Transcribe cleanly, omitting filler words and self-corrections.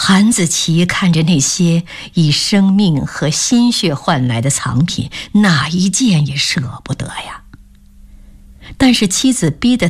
韩子琪看着那些以生命和心血换来的藏品，哪一件也舍不得呀。但是妻子逼得